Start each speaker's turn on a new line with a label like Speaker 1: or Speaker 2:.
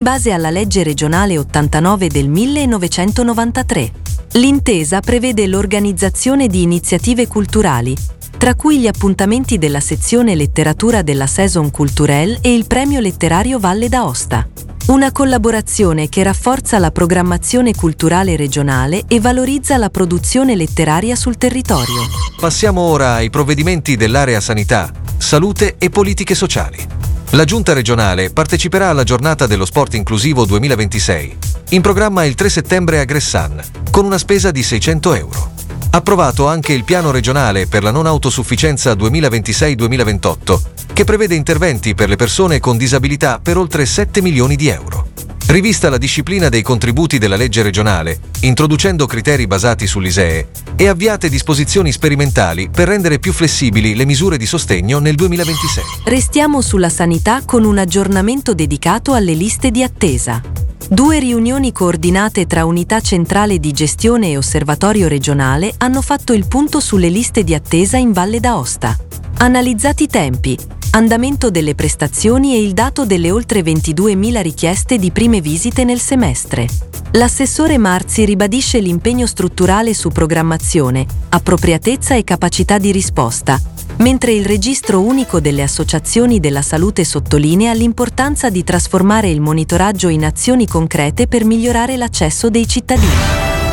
Speaker 1: base alla legge regionale 89 del 1993. L'intesa prevede l'organizzazione di iniziative culturali, tra cui gli appuntamenti della sezione letteratura della Saison Culturelle e il premio letterario Valle d'Aosta. Una collaborazione che rafforza la programmazione culturale regionale e valorizza la produzione letteraria sul territorio.
Speaker 2: Passiamo ora ai provvedimenti dell'area sanità, salute e politiche sociali. La Giunta regionale parteciperà alla giornata dello sport inclusivo 2026, in programma il 3 settembre a Gressan, con una spesa di 600 euro. Approvato anche il piano regionale per la non autosufficienza 2026-2028, che prevede interventi per le persone con disabilità per oltre 7 milioni di euro. Rivista la disciplina dei contributi della legge regionale, introducendo criteri basati sull'ISEE, e avviate disposizioni sperimentali per rendere più flessibili le misure di sostegno nel 2026.
Speaker 1: Restiamo sulla sanità con un aggiornamento dedicato alle liste di attesa. 2 riunioni coordinate tra Unità Centrale di Gestione e Osservatorio Regionale hanno fatto il punto sulle liste di attesa in Valle d'Aosta. Analizzati tempi, andamento delle prestazioni e il dato delle oltre 22.000 richieste di prime visite nel semestre. L'assessore Marzi ribadisce l'impegno strutturale su programmazione, appropriatezza e capacità di risposta, mentre il registro unico delle associazioni della salute sottolinea l'importanza di trasformare il monitoraggio in azioni concrete per migliorare l'accesso dei cittadini.